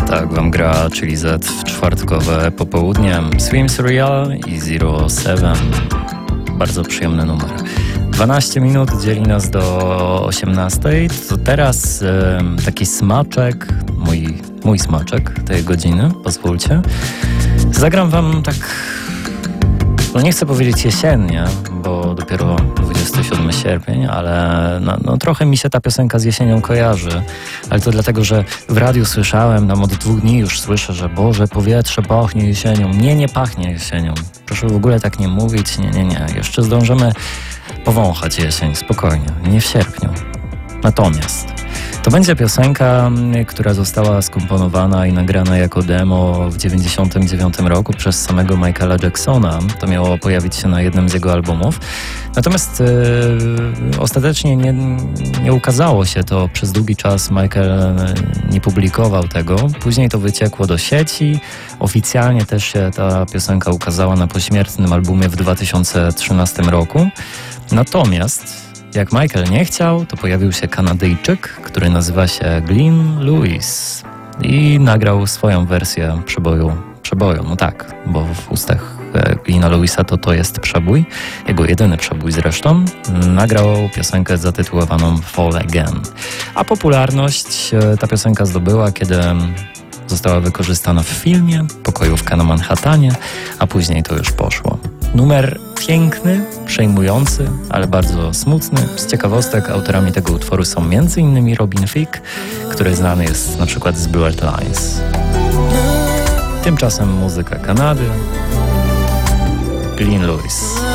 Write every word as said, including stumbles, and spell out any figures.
Tak wam gra Chili Z w czwartkowe popołudnie. Swim Surreal i Zero Seven. Bardzo przyjemny numer. dwanaście minut dzieli nas do osiemnastej. To teraz e, taki smaczek, mój, mój smaczek tej godziny, pozwólcie. Zagram wam tak, no nie chcę powiedzieć jesiennie, bo dopiero dwudziestego siódmego sierpnia, ale no, no trochę mi się ta piosenka z jesienią kojarzy. Ale to dlatego, że w radiu słyszałem, tam od dwóch dni już słyszę, że Boże, powietrze pachnie jesienią. Nie, nie pachnie jesienią. Proszę w ogóle tak nie mówić. Nie, nie, nie. Jeszcze zdążymy powąchać jesień, spokojnie. Nie w sierpniu. Natomiast to będzie piosenka, która została skomponowana i nagrana jako demo w dziewięćdziesiątym dziewiątym roku przez samego Michaela Jacksona. To miało pojawić się na jednym z jego albumów. Natomiast yy, ostatecznie nie, nie ukazało się to. Przez długi czas Michael nie publikował tego. Później to wyciekło do sieci. Oficjalnie też się ta piosenka ukazała na pośmiertnym albumie w dwa tysiące trzynastym roku. Natomiast jak Michael nie chciał, to pojawił się Kanadyjczyk, który nazywa się Glenn Lewis i nagrał swoją wersję przeboju. Przeboju, no tak, bo w ustach Glena Lewisa to to jest przebój, jego jedyny przebój zresztą. Nagrał piosenkę zatytułowaną Fall Again. A popularność ta piosenka zdobyła, kiedy została wykorzystana w filmie Pokojówka na Manhattanie, a później to już poszło. Numer piękny, przejmujący, ale bardzo smutny. Z ciekawostek autorami tego utworu są między innymi Robin Thicke, który znany jest na przykład z Blurred Lines. Tymczasem muzyka Kanady. Glenn Lewis.